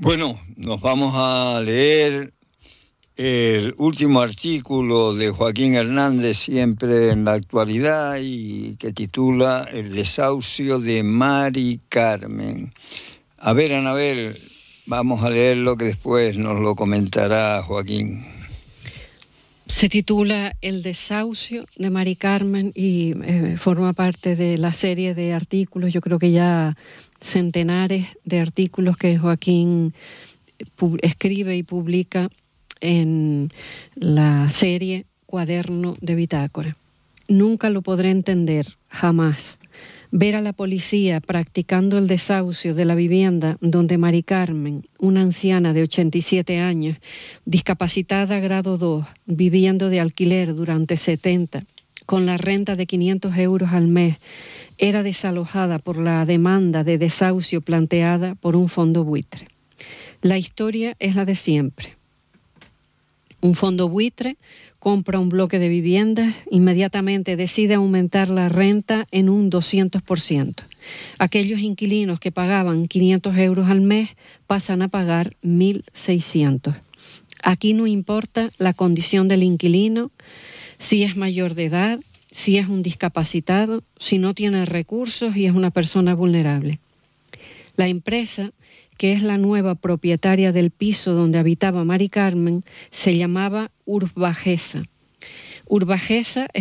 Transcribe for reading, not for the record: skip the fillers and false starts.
Bueno, nos vamos a leer el último artículo de Joaquín Hernández, siempre en la actualidad, y que titula El desahucio de Mari Carmen. A ver, Anabel, vamos a leerlo que después nos lo comentará Joaquín. Se titula El desahucio de Mari Carmen y forma parte de la serie de artículos, yo creo que ya centenares de artículos que Joaquín escribe y publica en la serie Cuaderno de Bitácora. Nunca lo podré entender, jamás. Ver a la policía practicando el desahucio de la vivienda donde Mari Carmen, una anciana de 87 años, discapacitada grado 2, viviendo de alquiler durante 70, con la renta de 500 euros al mes, era desalojada por la demanda de desahucio planteada por un fondo buitre. La historia es la de siempre. Un fondo buitre compra un bloque de viviendas, inmediatamente decide aumentar la renta en un 200%. Aquellos inquilinos que pagaban 500 euros al mes pasan a pagar 1.600. Aquí no importa la condición del inquilino, si es mayor de edad, si es un discapacitado, si no tiene recursos y es una persona vulnerable. La empresa, que es la nueva propietaria del piso donde habitaba Mari Carmen, se llamaba Urbagesa. Urbagesa